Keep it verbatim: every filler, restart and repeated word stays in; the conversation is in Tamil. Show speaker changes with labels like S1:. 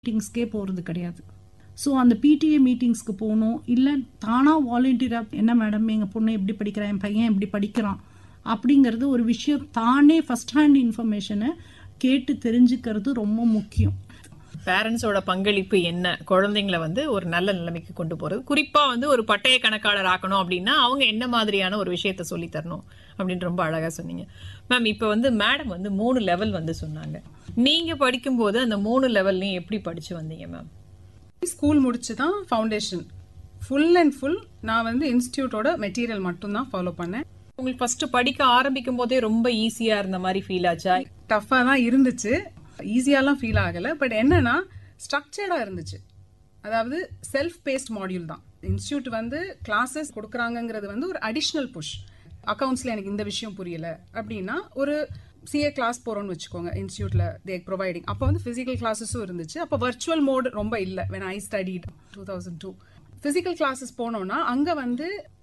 S1: மீட்டிங்ஸ்க்கே போகிறது கிடையாது. ஸோ அந்த பிடிஏ மீட்டிங்ஸ்க்கு போகணும், இல்லை தானாக வாலண்டியராக என்ன மேடம் எங்கள் பொண்ணு எப்படி படிக்கிறான், என் பையன் எப்படி படிக்கிறான் அப்படிங்கிறது ஒரு விஷயம் தானே ஃபஸ்ட் ஹேண்ட் இன்ஃபர்மேஷனை கேட்டு தெரிஞ்சுக்கிறது ரொம்ப முக்கியம்.
S2: பேரண்ட்ஸோட பங்களிப்பு என்ன குழந்தைங்களை வந்து ஒரு நல்ல நிலைமைக்கு கொண்டு போறது, குறிப்பா வந்து ஒரு பட்டய கணக்காளர் ஆக்கணும் அப்படின்னா அவங்க என்ன மாதிரியான ஒரு விஷயத்த சொல்லி தரணும் அப்படின்னு ரொம்ப அழகா சொன்னீங்க மேம். இப்ப வந்து மேடம் வந்து மூணு லெவல் வந்து சொன்னாங்க. நீங்க படிக்கும்போது அந்த மூணு லெவல்லையும் எப்படி படிச்சு வந்தீங்க மேம்?
S3: ஸ்கூல் முடிச்சு தான் ஃபவுண்டேஷன் ஃபுல் அண்ட் ஃபுல் நான் வந்து இன்ஸ்டிடியூட்டோட மெட்டீரியல் மட்டும் தான் ஃபாலோ பண்ணேன்.
S2: உங்களுக்கு ஃபர்ஸ்ட் படிக்க ஆரம்பிக்கும் போதே ரொம்ப ஈஸியா இருந்த மாதிரி ஃபீல் ஆச்சா?
S3: டஃபா தான் இருந்துச்சு, ஈஸியாலாம் ஃபீல் ஆகல. பட் என்னன்னா ஸ்ட்ரக்சர்டா இருந்துச்சு. அதாவது செல்ஃப் பேஸ்ட் மாடியூல் தான். இன்ஸ்டிடியூட் வந்து கிளாஸஸ் கொடுக்குறாங்கிறது வந்து ஒரு அடிஷ்னல் புஷ். அக்கௌண்ட்ஸ்ல எனக்கு இந்த விஷயம் புரியல அப்படின்னா ஒரு சிஏ கிளாஸ் போறோம்னு வச்சுக்கோங்க, இன்ஸ்டிடியூட்ல தே ப்ரொவைடிங். அப்போ வந்து பிசிக்கல் கிளாஸஸும் இருந்துச்சு. அப்போ வர்ச்சுவல் மோட் ரொம்ப இல்லை. When I studied two thousand two physical classes போனோம்னா அங்க வந்து